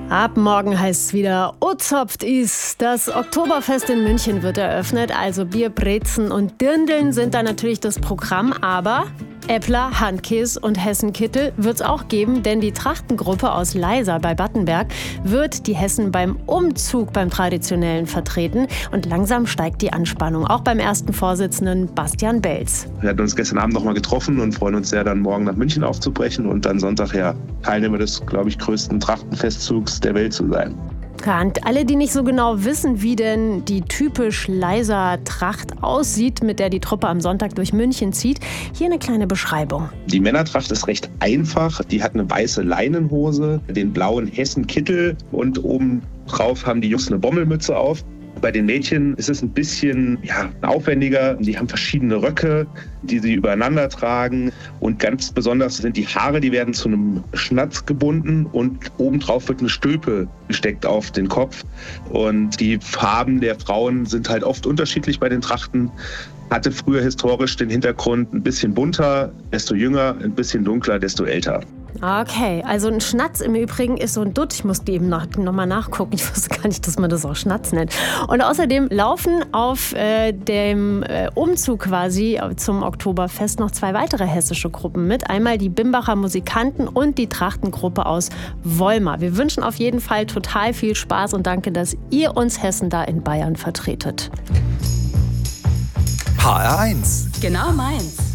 Ab morgen heißt es wieder Ozopft is. Das Oktoberfest in München wird eröffnet. Also Bier, Brezen und Dirndln sind da natürlich das Programm. Aber Äppler, Handkäse und Hessenkittel wird es auch geben. Denn die Trachtengruppe aus Leisa bei Battenberg wird die Hessen beim Umzug beim Traditionellen vertreten. Und langsam steigt die Anspannung. Auch beim ersten Vorsitzenden Bastian Belz. Wir hatten uns gestern Abend nochmal getroffen und freuen uns sehr, dann morgen nach München aufzubrechen und dann Sonntag Teilnehmer des, glaube ich, größten Trachtenfestzugs der Welt zu sein. Und alle, die nicht so genau wissen, wie denn die typisch Leiser Tracht aussieht, mit der die Truppe am Sonntag durch München zieht, hier eine kleine Beschreibung. Die Männertracht ist recht einfach. Die hat eine weiße Leinenhose, den blauen Hessenkittel und oben drauf haben die Jungs eine Bommelmütze auf. Bei den Mädchen ist es ein bisschen aufwendiger. Die haben verschiedene Röcke, die sie übereinander tragen. Und ganz besonders sind die Haare, die werden zu einem Schnatz gebunden und obendrauf wird eine Stülpe gesteckt auf den Kopf. Und die Farben der Frauen sind halt oft unterschiedlich bei den Trachten. Hatte früher historisch den Hintergrund ein bisschen bunter, desto jünger, ein bisschen dunkler, desto älter. Okay, also ein Schnatz im Übrigen ist so ein Dutt. Ich musste eben noch mal nachgucken. Ich wusste gar nicht, dass man das auch Schnatz nennt. Und außerdem laufen auf dem Umzug quasi zum Oktoberfest noch 2 weitere hessische Gruppen mit. Einmal die Bimbacher Musikanten und die Trachtengruppe aus Wolmar. Wir wünschen auf jeden Fall total viel Spaß und danke, dass ihr uns Hessen da in Bayern vertretet. HR1. Genau meins.